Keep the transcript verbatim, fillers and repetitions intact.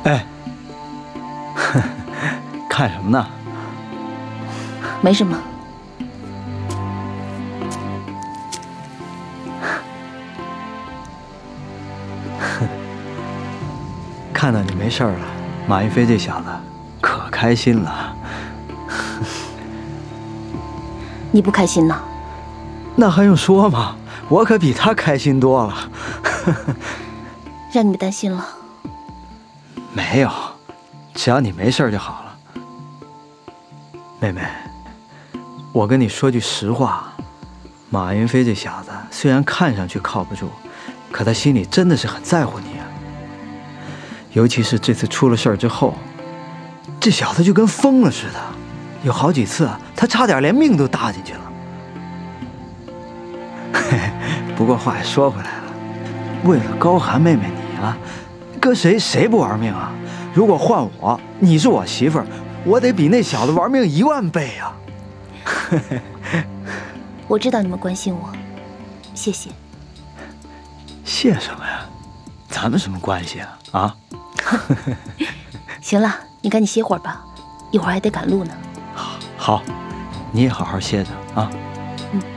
哎，看什么呢？ 没什么。 看到你没事了，马云飞这小子可开心了。 你不开心呢？ 那还用说吗？我可比他开心多了。 让你们担心了？ 没有，只要你没事就好了。妹妹，我跟你说句实话，马云飞这小子虽然看上去靠不住，可他心里真的是很在乎你啊。尤其是这次出了事儿之后，这小子就跟疯了似的，有好几次他差点连命都搭进去了。嘿嘿，不过话也说回来了，为了高寒妹妹你啊，搁谁谁不玩命啊？如果换我，你是我媳妇儿，我得比那小子玩命一万倍啊！ 我知道你们关心我，谢谢。 谢什么呀？咱们什么关系啊？啊？ 行了，你赶紧歇会儿吧，一会儿还得赶路呢。 好，你也好好歇着啊。 嗯。